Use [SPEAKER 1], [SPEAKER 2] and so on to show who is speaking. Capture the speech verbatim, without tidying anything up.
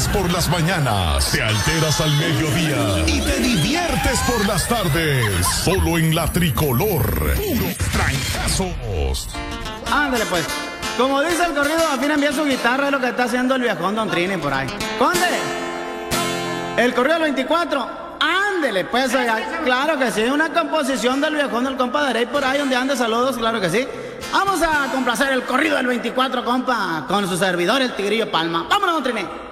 [SPEAKER 1] amantes por las mañanas, te alteras al mediodía y te diviertes por las tardes. Solo en la Tricolor. Puros trancazos.
[SPEAKER 2] Ándale pues. Como dice el corrido, afina envía su guitarra, es lo que está haciendo el viejón Don Trini por ahí. ¡Conde! El corrido del veinticuatro. Ándele pues, oiga. Claro que sí, una composición del viejón del compa de Rey por ahí donde ande, saludos, claro que sí. Vamos a complacer el corrido del veinticuatro, compa, con su servidor, el Tigrillo Palma. ¡Vámonos, Don Trini!